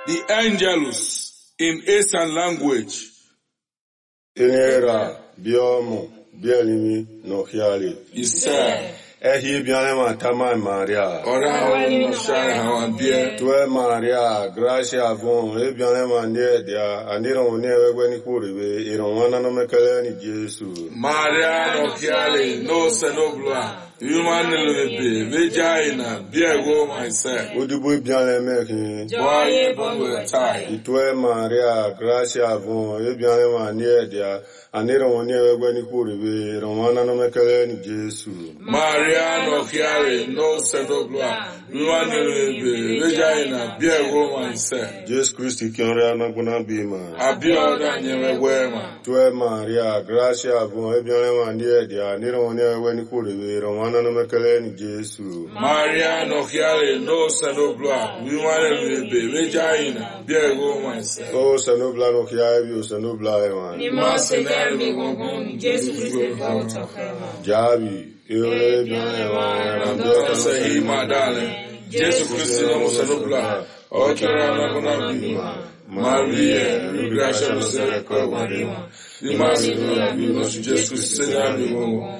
The Angelus in Eastern language. Tenera, biomo, bielimi, no hiali. Isa. Ehi bianema tama Maria. Ora no share hawan bia. Tue Maria, gracia avon, e bianema nie dia, aniro ne wewe ni kuribe, ironwana no mekele ni Jesu. Maria no hiali, no senobla. Human lebe, vagina, biego myself. Udubu bianema ki. Boy, bongo tie. Tue Maria, gracia avon, e bianema nie dia, aniro ne wewe ni kuribe, ironwana no mekele ni Jesu. Maria no hiali, no senobla. Human lebe, vagina, biego myself. Jesus Christ kiore anaguna bima. Abioda nyewe wema. Tue Maria, gracia avon, e bianema nie dia, aniro ne wewe ni kuribe, ironwana no mekele ni Jesu. Maria no hiali, no senobla. Human lebe, vagina, biego myself. O sanobla no kiabi, o sanobla eman. Jabi, eole bianema, Andota sei madale. Jesus Christ no senobla. Otera na kuna bima. Maria, gracia no se recordarima. Di masi no bima, Jesus Christ se animo.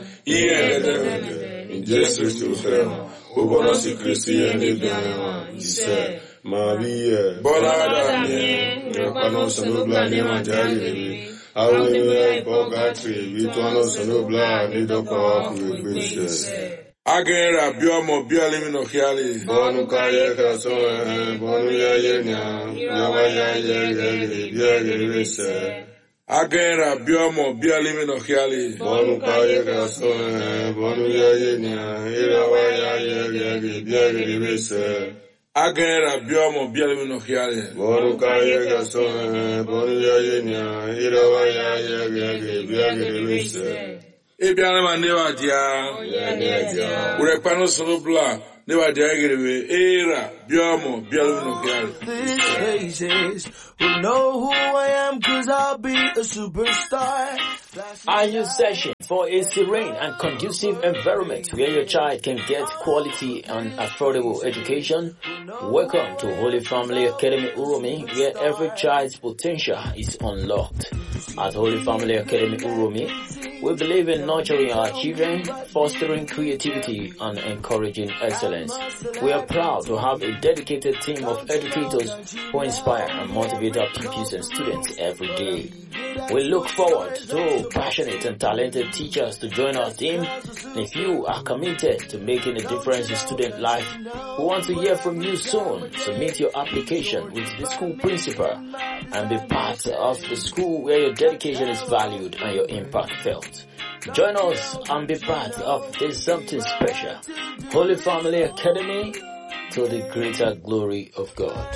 In Jesus to frema. O bonosi Christi ende bianema. Disse. Maria, Bolada ne. Rapano sanobla ne manjari. Awe bogatri, vituano sanobla ne doko kuegbese. Agera biomo bialimi no hiali. Bonu kaye krason, bonu ya yenya, yawa ya ye rese. Agera biomo bialimi no hiali. Bonu kaye krason, bonu ya yenya, yawa ya ye rese. Agera biomo bialimi no hiali. Bonu kaye krason, bonu ya yenya, yawa ya ye rese. Ebianema newa dia. Urepano sonobla newa dia egerebe. Era biomo bialimi no hiali. These faces will know who I am, 'cause I'll be a superstar. Are you searching for a serene and conducive environment where your child can get quality and affordable education? Welcome to Holy Family Academy Uromi, where every child's potential is unlocked. At Holy Family Academy Uromi, we believe in nurturing our children, fostering creativity, and encouraging excellence. We are proud to have a dedicated team of educators who inspire and motivate our pupils and students every day. We look forward to passionate and talented teachers to join our team. And if you are committed to making a difference in student life, we want to hear from you soon. Submit your application with the school principal and be part of the school where your dedication is valued and your impact felt. Join us and be part of this something special. Holy Family Academy, to the greater glory of God.